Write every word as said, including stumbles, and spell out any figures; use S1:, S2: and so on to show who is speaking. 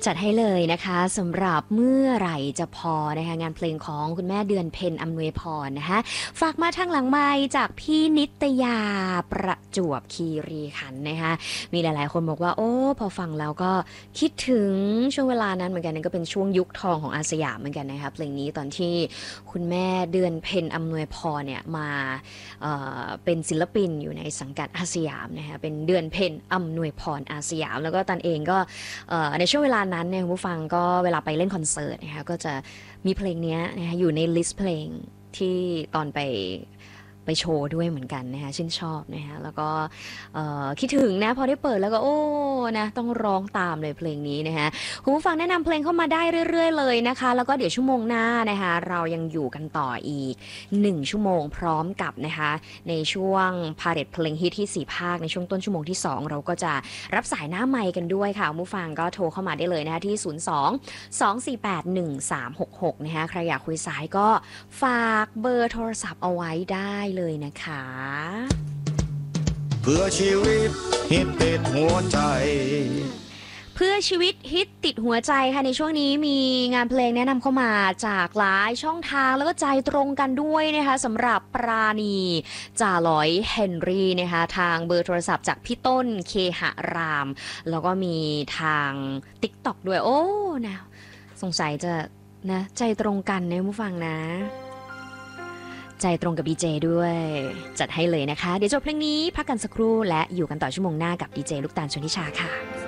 S1: จัดให้เลยนะคะสำหรับเมื่อไหร่จะพอนะคะงานเพลงของคุณแม่เดือนเพ็ญอำนวยพรนะคะฝากมาทางหลังไมค์จากพี่นิตยาประจวบคีรีขันธ์นะคะมีหลายๆคนบอกว่าโอ้พอฟังแล้วก็คิดถึงช่วงเวลานั้นเหมือนกันนั่นก็เป็นช่วงยุคทองของอาสยามเหมือนกันนะคะเพลงนี้ตอนที่คุณแม่เดือนเพ็ญอำนวยพรเนี่ยมาเอ่อเป็นศิลปินอยู่ในสังกัดอาสยามนะคะเป็นเดือนเพ็ญอำนวยพรอาสยามแล้วก็ตันเองก็เอ่อในช่วงเวลานั้นเนี่ยคุณผู้ฟังก็เวลาไปเล่นคอนเสิร์ตนะคะก็จะมีเพลงนี้นะคะอยู่ในลิสต์เพลงที่ตอนไปไปโชว์ด้วยเหมือนกันนะคะชื่นชอบนะคะแล้วก็คิดถึงนะพอได้เปิดแล้วก็โอ้นะต้องร้องตามเลยเพลงนี้นะคะคุณผู้ฟังแนะนำเพลงเข้ามาได้เรื่อยๆเลยนะคะแล้วก็เดี๋ยวชั่วโมงหน้านะคะเรายังอยู่กันต่ออีกหนึ่งชั่วโมงพร้อมกับนะคะในช่วงพาเรดเพลงฮิตที่สี่ภาคในช่วงต้นชั่วโมงที่สองเราก็จะรับสายหน้าไมค์กันด้วยค่ะคุณผู้ฟังก็โทรเข้ามาได้เลยนะคะที่ศูนย์ สอง สอง สี่ แปด หนึ่ง สาม หก หกนะคะใครอยากคุยสายก็ฝากเบอร์โทรศัพท์เอาไว้ได้เลยนะคะ
S2: เพื่อชีวิตฮิตติดหัวใจ
S1: เพื่อชีวิตฮิตติดหัวใจค่ะในช่วงนี้มีงานเพลงแนะนำเข้ามาจากหลายช่องทางแล้วก็ใจตรงกันด้วยนะคะสำหรับปราณีจ่าลอยเฮนรี่นะคะทางเบอร์โทรศัพท์จากพี่ต้นเคหรามแล้วก็มีทาง ติ๊กต็อก ด้วยโอ้นะสงสัยจะนะใจตรงกันนะผู้ฟังนะใจตรงกับดีเจด้วยจัดให้เลยนะคะเดี๋ยวจบเพลงนี้พักกันสักครู่และอยู่กันต่อชั่วโมงหน้ากับดีเจลูกตาลชลทิชาค่ะ